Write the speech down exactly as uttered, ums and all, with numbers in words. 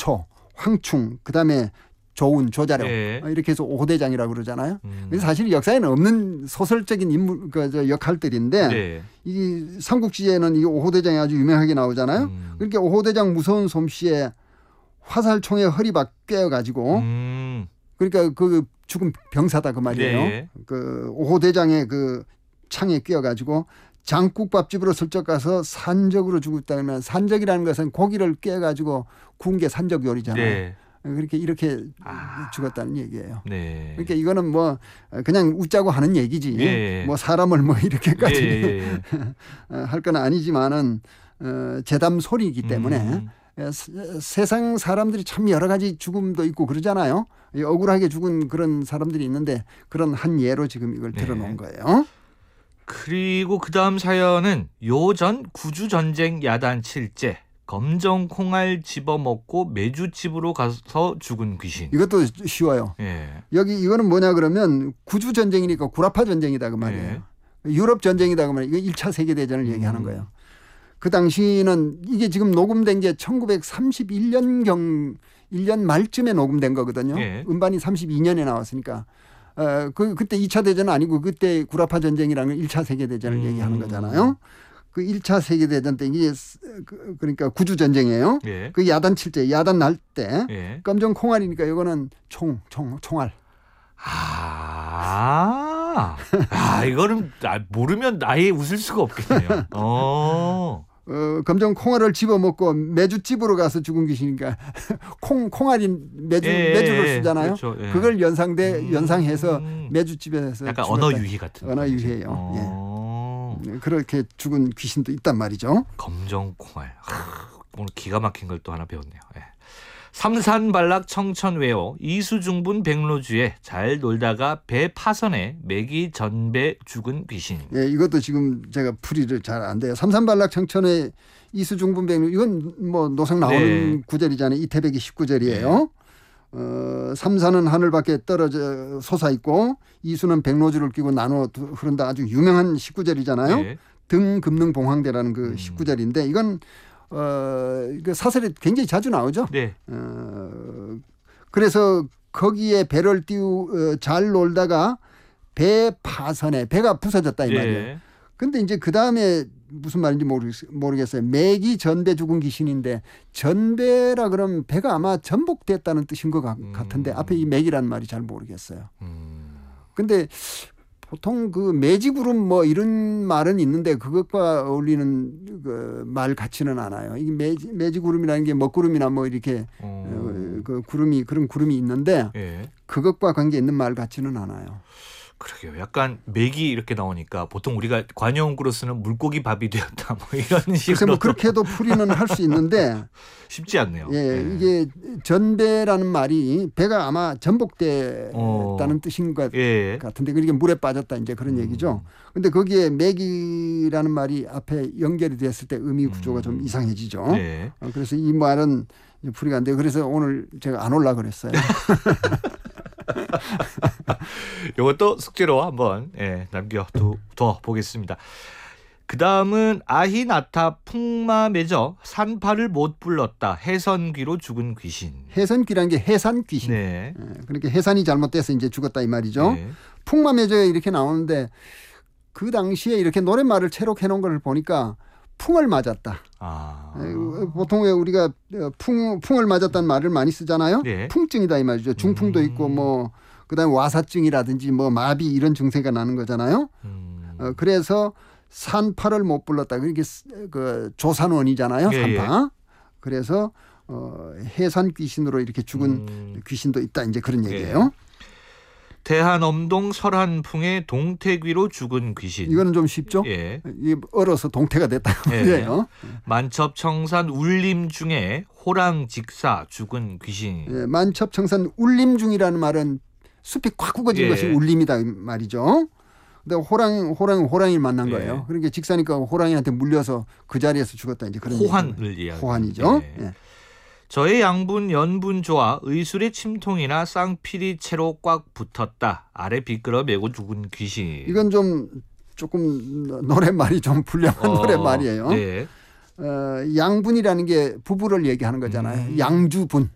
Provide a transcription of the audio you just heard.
초, 황충, 그다음에 조운, 조자룡 예. 이렇게 해서 오호대장이라고 그러잖아요. 음. 그래서 사실 역사에는 없는 소설적인 인물 그 저 역할들인데 네. 이 삼국지에는 이 오호대장이 아주 유명하게 나오잖아요. 음. 그렇게 오호대장 무서운 솜씨에 화살총에 허리박 꿰어가지고 음. 그러니까 그 죽은 병사다 그 말이에요. 네. 그 오호대장의 그 창에 꿰어가지고 장국밥집으로 슬쩍 가서 산적으로 죽었다면 산적이라는 것은 고기를 꿰가지고 구운 게 산적 요리잖아요. 네. 그렇게 이렇게 아. 죽었다는 얘기예요. 네. 그러니까 이거는 뭐 그냥 웃자고 하는 얘기지. 예. 뭐 사람을 뭐 이렇게까지 예, 예, 예. 할 건 아니지만은 어, 재담 소리이기 때문에 음. 세상 사람들이 참 여러 가지 죽음도 있고 그러잖아요. 억울하게 죽은 그런 사람들이 있는데 그런 한 예로 지금 이걸 네. 들어놓은 거예요. 그리고 그 다음 사연은 요전 구주전쟁 야단칠제 검정 콩알 집어먹고 메주집으로 가서 죽은 귀신. 이것도 쉬워요. 예. 여기 이거는 뭐냐 그러면 구주 전쟁이니까 구라파 전쟁이다 그 말이에요. 예. 유럽 전쟁이다 그 말이에요. 이거 일 차 세계대전을 음. 얘기하는 거예요. 그 당시는 이게 지금 녹음된 게 천구백삼십일 년경 일 년 말쯤에 녹음된 거거든요. 예. 음반이 삼십이 년에 나왔으니까 어, 그, 그때 이 차 대전은 아니고 그때 구라파 전쟁이라는 일 차 세계대전을 음. 얘기하는 거잖아요. 그 일 차 세계대전 때 이게 그- 그러니까 구주 전쟁이에요. 예. 그 야단 칠 때 야단 날 때 예. 검정 콩알이니까 이거는 총, 총, 총알. 아, 아 이거는 아, 모르면 아예 웃을 수가 없겠네요. 어. 어, 검정 콩알을 집어먹고 메주집으로 가서 죽은 귀신이니까 콩, 콩알이 메주, 예, 메주를 예, 쓰잖아요. 그렇죠, 예. 그걸 연상돼, 음. 연상해서 메주집에서 약간 죽었다. 언어 유희 같은. 언어 유희예요. 어. 예. 그렇게 죽은 귀신도 있단 말이죠. 검정 콩알. 하, 오늘 기가 막힌 걸 또 하나 배웠네요. 예. 삼산발락 청천외호 이수중분 백로주에 잘 놀다가 배 파선에 매기 전배 죽은 귀신. 예, 이것도 지금 제가 풀이를 잘 안 돼요. 삼산발락 청천의 이수중분백 이건 뭐 노상 나오는 네. 구절이잖아요. 이태백이 십구 절이에요. 어, 삼산은 하늘 밖에 떨어져 솟아 있고 이수는 백로주를 끼고 나누어 흐른다. 아주 유명한 십구 절이잖아요. 예. 등금능봉황대라는 그 음. 십구 절인데 이건 어, 그 사설에 굉장히 자주 나오죠. 네. 어, 그래서 거기에 배를 띄우 어, 잘 놀다가 배 파선에 배가 부서졌다 이 말이에요. 예. 근데 이제 그 다음에 무슨 말인지 모르겠어요. 매기 전배 죽은 귀신인데 전배라 그러면 배가 아마 전복됐다는 뜻인 것 같- 음. 같은데 앞에 이 매기라는 말이 잘 모르겠어요. 음. 근데 보통 그 매지구름 뭐 이런 말은 있는데 그것과 어울리는 그 말 같지는 않아요. 이게 매지, 매지구름이라는 게 먹구름이나 뭐 이렇게 어. 어, 그 구름이 그런 구름이 있는데 예. 그것과 관계 있는 말 같지는 않아요. 그러게요. 약간 맥이 이렇게 나오니까 보통 우리가 관용구로 쓰는 물고기 밥이 되었다 뭐 이런 글쎄 식으로 뭐 그렇게도 풀이는 할 수 있는데 쉽지 않네요. 예, 예. 이게 전배라는 말이 배가 아마 전복됐다는 어. 뜻인 것 예. 같은데 그게 물에 빠졌다 이제 그런 음. 얘기죠. 근데 거기에 맥이라는 말이 앞에 연결이 됐을 때 의미 구조가 음. 좀 이상해지죠. 네. 어, 그래서 이 말은 이제 풀이가 안 돼요. 그래서 오늘 제가 안 올라 그랬어요. 이것도 숙제로 한번 예, 남겨둬 보겠습니다. 그 다음은 아히나타 풍마매저 산파를 못 불렀다 해선귀로 죽은 귀신. 해선귀라는 게 해산 귀신. 네. 예, 그러니까 해산이 잘못돼서 이제 죽었다 이 말이죠. 네. 풍마매저에 이렇게 나오는데 그 당시에 이렇게 노랫말을 채록해 놓은 걸 보니까 풍을 맞았다. 아. 에, 보통 왜 우리가 풍, 풍을 맞았다는 말을 많이 쓰잖아요. 네. 풍증이다 이 말이죠. 중풍도 음. 있고 뭐 그다음에 와사증이라든지 뭐 마비 이런 증세가 나는 거잖아요. 음. 어, 그래서 산파를 못 불렀다. 그게 그 조산원이잖아요. 예, 산파. 그래서 어, 해산 귀신으로 이렇게 죽은 음. 귀신도 있다. 이제 그런 예. 얘기예요. 대한엄동 설한풍의 동태귀로 죽은 귀신. 이거는 좀 쉽죠? 예. 이게 얼어서 동태가 됐다. 예. 그래요. 만첩청산 울림 중에 호랑 직사 죽은 귀신. 예, 만첩청산 울림 중이라는 말은 숲이 꽉 우거진 예. 것이 울림이다 말이죠. 근데 호랑 호랑 호랑이를 만난 예. 거예요. 그러니까 직사니까 호랑이한테 물려서 그 자리에서 죽었다 이제 그런 호환을 얘기죠. 이야기. 호환이죠. 예. 예. 저의 양분 연분 좋아 의술의 침통이나 쌍피리 채로 꽉 붙었다. 아래 비끌어 메고 죽은 귀신. 이건 좀 조금 노랫말이 좀 불량한 어, 노랫말이에요. 네. 어, 양분이라는 게 부부를 얘기하는 거잖아요. 음. 양주분.